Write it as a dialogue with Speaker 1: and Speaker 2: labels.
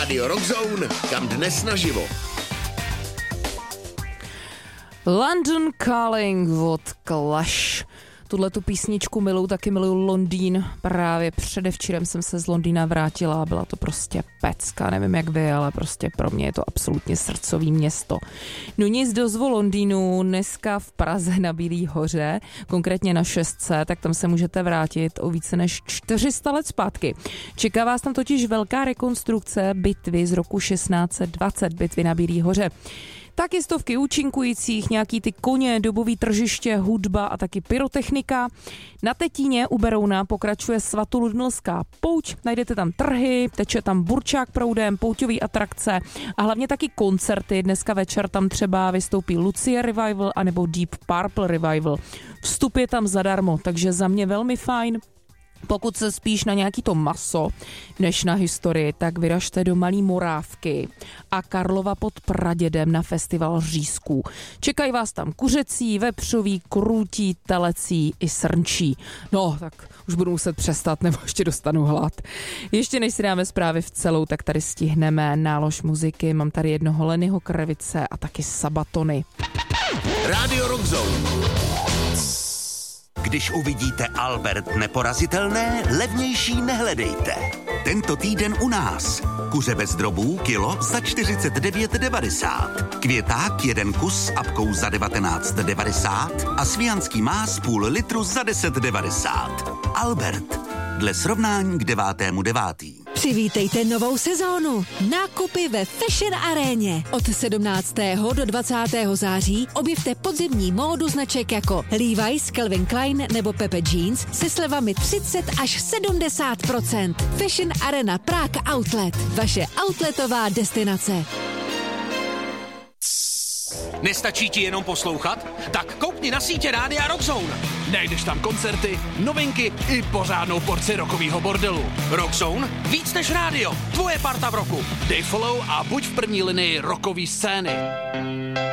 Speaker 1: Rádio Rockzone, kam dnes naživo.
Speaker 2: London Calling od Clash. Tuhletu písničku miluju, taky miluju Londýn. Právě předevčírem jsem se z Londýna vrátila a byla to prostě pecka. Nevím jak vy, ale prostě pro mě je to absolutně srdcový město. No nic, dozvu Londýnu dneska v Praze na Bílý hoře, konkrétně na 6, tak tam se můžete vrátit o více než 400 let zpátky. Čeká vás tam totiž velká rekonstrukce bitvy z roku 1620, bitvy na Bílý hoře. Taky stovky účinkujících, nějaký ty koně, dobový tržiště, hudba a taky pyrotechnika. Na Tetíně u Berouna pokračuje svatoludmilská pouť, najdete tam trhy, teče tam burčák proudem, pouťový atrakce a hlavně taky koncerty. Dneska večer tam třeba vystoupí Lucie Revival anebo Deep Purple Revival. Vstup je tam zadarmo, takže za mě velmi fajn. Pokud se spíš na nějaký to maso než na historii, tak vyražte do Malý Morávky a Karlova pod Pradědem na festival řízků. Čekají vás tam kuřecí, vepřový, krůtí, telecí i srnčí. No, tak už budu muset přestat, nebo ještě dostanu hlad. Ještě než si dáme zprávy v celou, tak tady stihneme nálož muziky. Mám tady jednoho Lennyho Kravice a taky Sabatony.
Speaker 1: Rádio Rockzone.
Speaker 3: Když uvidíte Albert neporazitelné, levnější nehledejte. Tento týden u nás. Kuře bez drobů kilo za 49,90. Květák 1 kus s apkou za 19,90 a svijanský más půl litru za 10,90. Albert. Dle srovnání k 9.9.
Speaker 4: Přivítejte novou sezónu. Nákupy ve Fashion Aréně. Od 17. do 20. září objevte podzimní módu značek jako Levi's, Calvin Klein nebo Pepe Jeans se slevami 30 až 70%. Fashion Arena Prague Outlet. Vaše outletová destinace.
Speaker 5: Nestačí ti jenom poslouchat? Tak koukni na sítě Rádia Rockzone. Najdeš tam koncerty, novinky i pořádnou porci rockovýho bordelu. Rockzone? Víc než rádio. Tvoje parta v roku. Dej follow a buď v první linii rockové scény.